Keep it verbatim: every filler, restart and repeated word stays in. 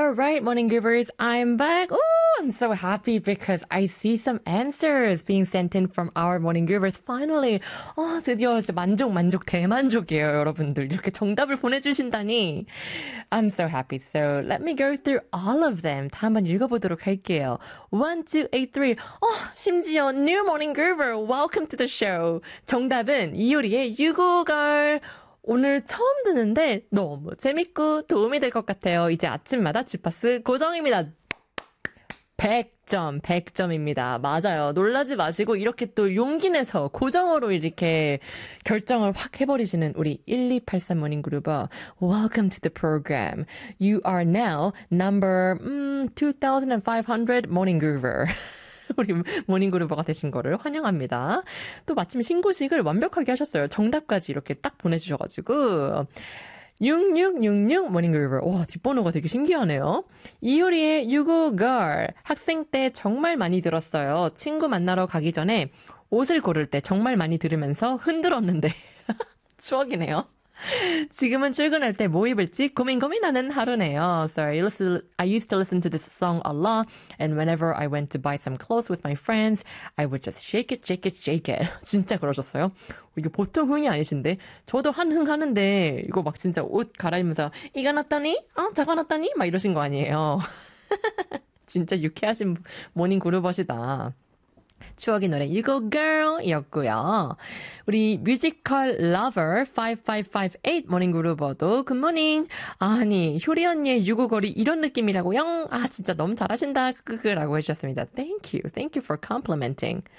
All right, morning givers, I'm back. Oh, I'm so happy because I see some answers being sent in from our morning givers. Finally, 어, 드디어 이제 만족, 만족, 대만족이에요, 여러분들. 이렇게 정답을 보내주신다니. I'm so happy. So let me go through all of them. 다 한번 읽어보도록 할게요. one two eight three. 어, 심지어 new morning giver. Welcome to the show. 정답은 이효리의 You Go Girl. 오늘 처음 듣는데 너무 재밌고 도움이 될 것 같아요. 이제 아침마다 주파수 고정입니다. 백 점, 백 점입니다. 맞아요. 놀라지 마시고 이렇게 또 용기 내서 고정으로 이렇게 결정을 확 해버리시는 우리 일이팔삼 모닝 그루버. Welcome to the program. You are now number um, twenty-five hundred morning groover. 우리 모닝그루버가 되신 거를 환영합니다. 또 마침 신고식을 완벽하게 하셨어요. 정답까지 이렇게 딱 보내주셔가지고 육육육육 모닝그루버. 와, 뒷번호가 되게 신기하네요. 이효리의 You Go Girl. 학생 때 정말 많이 들었어요. 친구 만나러 가기 전에 옷을 고를 때 정말 많이 들으면서 흔들었는데 추억이네요. 지금은 출근할 때 뭐 입을지 고민 고민하는 하루네요. So I, listen, I used to listen to this song a lot, and whenever I went to buy some clothes with my friends, I would just shake it, shake it, shake it. 진짜 그러셨어요? 이거 보통 흥이 아니신데 저도 한 흥 하는데 이거 막 진짜 옷 갈아입으면서 이거 났다니? 어? 저거 났다니? 막 이러신 거 아니에요. 진짜 유쾌하신 모닝 그루버시다. 추억의 노래 You Go Girl 이었고요. 우리 뮤지컬 러버 오오오팔 모닝 그루버도 굿모닝. 아니 효리 언니의 유고걸이 이런 느낌이라고요? 아 진짜 너무 잘하신다. 라고 해주셨습니다. Thank you. Thank you for complimenting.